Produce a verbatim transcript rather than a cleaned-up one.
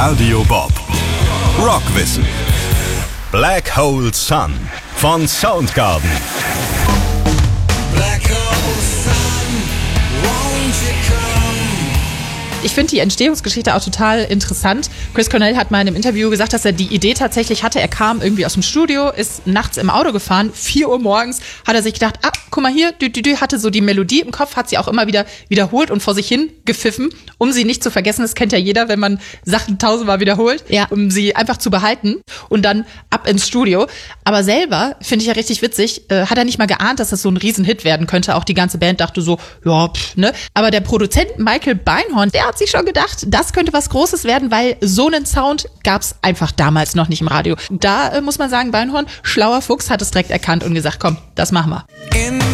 Radio Bob. Rockwissen. Black Hole Sun von Soundgarden. Black hole sun, won't you come? Ich finde die Entstehungsgeschichte auch total interessant. Chris Cornell hat mal in einem Interview gesagt, dass er die Idee tatsächlich hatte. Er kam irgendwie aus dem Studio, ist nachts im Auto gefahren, vier Uhr morgens, hat er sich gedacht, ah, guck mal hier, dü, dü, dü, hatte so die Melodie im Kopf, hat sie auch immer wieder wiederholt und vor sich hin gepfiffen, um sie nicht zu vergessen. Das kennt ja jeder, wenn man Sachen tausendmal wiederholt, Ja. um sie einfach zu behalten und dann ab ins Studio. Aber selber, finde ich ja richtig witzig, äh, hat er nicht mal geahnt, dass das so ein Riesenhit werden könnte. Auch die ganze Band dachte so, ja, pff, ne. Aber der Produzent Michael Beinhorn, der hat sich schon gedacht, das könnte was Großes werden, weil so einen Sound gab's einfach damals noch nicht im Radio. Da äh, muss man sagen, Beinhorn, schlauer Fuchs, hat es direkt erkannt und gesagt, komm, das machen wir. In